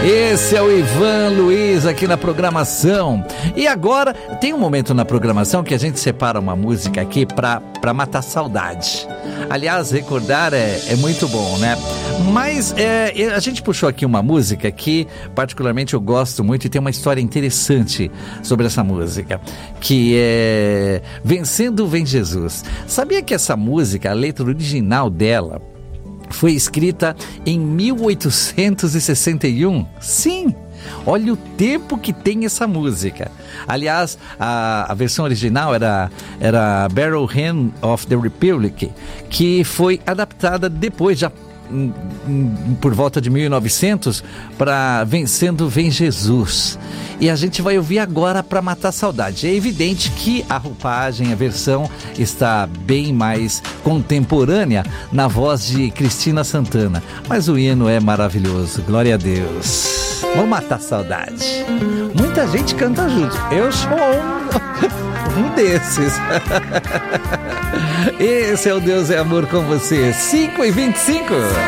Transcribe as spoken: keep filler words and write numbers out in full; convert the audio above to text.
Esse é o Ivan Luiz aqui na programação. E agora tem um momento na programação que a gente separa uma música aqui pra, pra matar saudade. Aliás, recordar é, é muito bom, né? Mas é, a gente puxou aqui uma música que particularmente eu gosto muito e tem uma história interessante sobre essa música, que é Vencendo Vem Jesus. Sabia que essa música, a letra original dela, foi escrita em mil oitocentos e sessenta e um? Sim! Olha o tempo que tem essa música. Aliás, a, a versão original era, era Battle Hymn of the Republic, que foi adaptada depois, já hum, hum, por volta de mil e novecentos, para Vencendo Vem Jesus. E a gente vai ouvir agora para matar saudade. É evidente que a roupagem, a versão está bem mais contemporânea na voz de Cristina Santana. Mas o hino é maravilhoso, glória a Deus. Vamos matar saudade. Muita gente canta junto. Eu sou um, um desses. Esse é o Deus é Amor com você. cinco e vinte e cinco.